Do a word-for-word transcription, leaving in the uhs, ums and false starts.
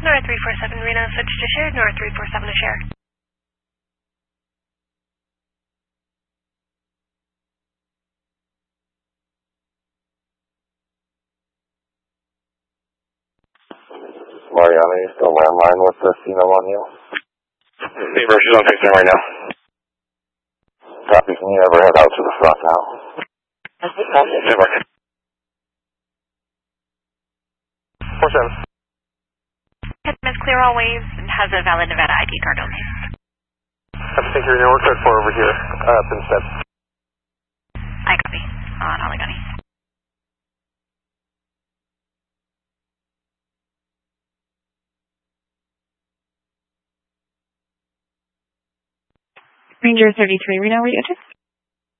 North three four seven Reno, switch to shared, North three four seven to share. Mariana, you still landline with the C M on you? Neighbor, she's on FaceTime right now. Copy, can you ever head out to the front now? Neighbor. four seven. Miss Clear all waves and has a valid Nevada I D card only. I'm thinking Reno, we're code four over here, up instead. I copy. On Allegheny. Ranger thirty-three, Reno, were you to?